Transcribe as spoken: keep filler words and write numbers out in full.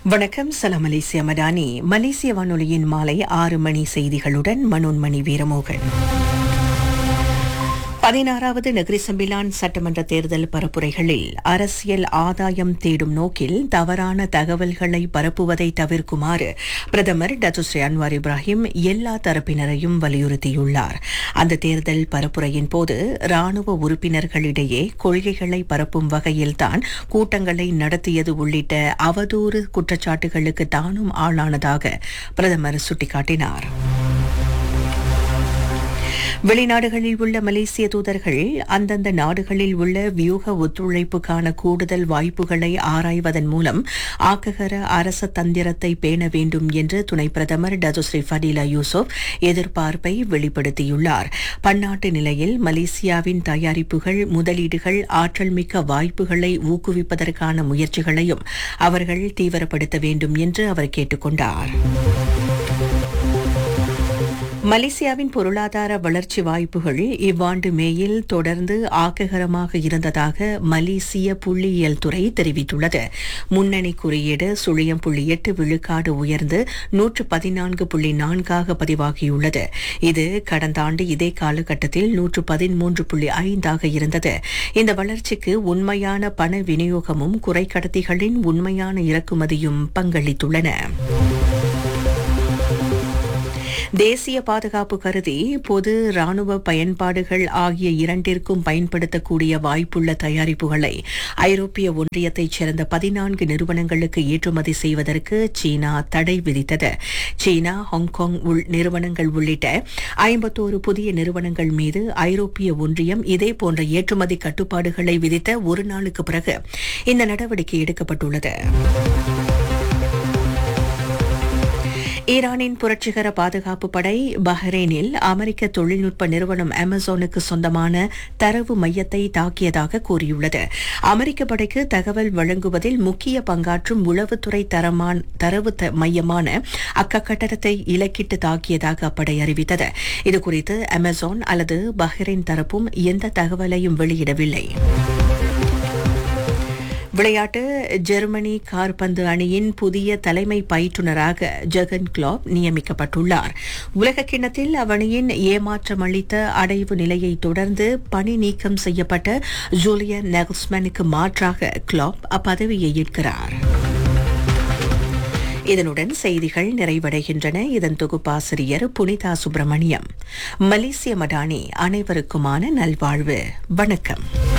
வணக்கம். சலாம் மலேசியா மடானி. மலேசிய வானொலியின் மாலை ஆறு மணி செய்திகளுடன் மனோன்மணி வீரமோகன். பதினாறாவது நகரி சம்பிலான் சட்டமன்ற தேர்தல் பரப்புரைகளில் அரசியல் ஆதாயம் தேடும் நோக்கில் தவறான தகவல்களை பரப்புவதை தவிர்க்குமாறு பிரதமர் டத்துஸ்ரீ அன்வார் இப்ராஹிம் எல்லா தரப்பினரையும் வலியுறுத்தியுள்ளார். அந்த தேர்தல் பரப்புரையின் போது ராணுவ உறுப்பினர்களிடையே கொள்கைகளை பரப்பும் வகையில்தான் கூட்டங்களை நடத்தியது உள்ளிட்ட அவதூறு குற்றச்சாட்டுகளுக்கு தானும் ஆளானதாக பிரதமர் சுட்டிக்காட்டினார். வெளிநாடுகளில் உள்ள மலேசிய தூதர்கள் அந்தந்த நாடுகளில் உள்ள வியூக ஒத்துழைப்புக்கான கூடுதல் வாய்ப்புகளை ஆராய்வதன் மூலம் ஆக்ககர அரச தந்திரத்தை பேண வேண்டும் என்று துணை பிரதமர் டத்துஸ்ரீ ஃபடீலா யூசுப் எதிர்பார்ப்பை வெளிப்படுத்தியுள்ளார். பன்னாட்டு நிலையில் மலேசியாவின் தயாரிப்புகள், முதலீடுகள், ஆற்றல் மிக்க வாய்ப்புகளை ஊக்குவிப்பதற்கான முயற்சிகளையும் அவர்கள் தீவிரப்படுத்த வேண்டும் என்று அவர் கேட்டுக் கொண்டார். மலேசியாவின் பொருளாதார வளர்ச்சி வாய்ப்புகள் இவ்வாண்டு மேயில் தொடர்ந்து ஆக்ககரமாக இருந்ததாக மலேசிய புள்ளியியல் துறை தெரிவித்துள்ளது. முன்னணி குறியீடு சுழியம் புள்ளி எட்டு விழுக்காடு உயர்ந்து நூற்று பதினான்கு புள்ளி நான்காக பதிவாகியுள்ளது. இது கடந்த ஆண்டு இதே காலகட்டத்தில் நூற்று பதிமூன்று புள்ளி ஐந்தாக இருந்தது. இந்த வளர்ச்சிக்கு உண்மையான பண விநியோகமும் குறைக்கடத்திகளின் உண்மையான இறக்குமதியும் பங்களித்துள்ளன. தேசிய பாதுகாப்பு கருதி பொது ராணுவ பயன்பாடுகள் ஆகிய இரண்டிற்கும் பயன்படுத்தக்கூடிய வாய்ப்புள்ள தயாரிப்புகளை ஐரோப்பிய ஒன்றியத்தைச் சேர்ந்த பதினான்கு நிறுவனங்களுக்கு ஏற்றுமதி செய்வதற்கு சீனா தடை விதித்தது. சீனா, ஹாங்காங் நிறுவனங்கள் உள்ளிட்ட ஐம்பத்தோரு புதிய நிறுவனங்கள் மீது ஐரோப்பிய ஒன்றியம் இதேபோன்ற ஏற்றுமதி கட்டுப்பாடுகளை விதித்த ஒரு நாளுக்கு பிறகு இந்த நடவடிக்கை எடுக்கப்பட்டுள்ளது. ஈரானின் புரட்சிகர பாதுகாப்பு படை பஹ்ரைனில் அமெரிக்க தொழில்நுட்ப நிறுவனம் அமேசானுக்கு சொந்தமான தரவு மையத்தை தாக்கியதாக கூறியுள்ளது. அமெரிக்க படைக்கு தகவல் வழங்குவதில் முக்கிய பங்காற்றும் உளவுத்துறை தரமான தரவு மையமான அக்கட்டடத்தை இலக்கிட்டு தாக்கியதாக அப்படை அறிவித்தது. இதுகுறித்து அமேசான் அல்லது பஹ்ரைன் தரப்பும் எந்த தகவலையும் வெளியிடவில்லை. விளையாட்டு. ஜெர்மனி காற்பந்து அணியின் புதிய தலைமை பயிற்றுநராக ஜெர்கன் கிளாப் நியமிக்கப்பட்டுள்ளார். உலக கிண்ணத்தில் அவ்வணியின் ஏமாற்றம் அளித்த அடைவு நிலையை தொடர்ந்து பணி நீக்கம் செய்யப்பட்ட ஜூலியன் நெகல்ஸ்மேனுக்கு மாற்றாக கிளாப் அப்பதவியை ஏற்கிறார். இதனுடன் செய்திகள் நிறைவடைகின்றன. இதன் தொகுப்பாசிரியர் புனிதா சுப்பிரமணியம். மலேசிய மடானி. அனைவருக்குமான நல்வாழ்வு. வணக்கம்.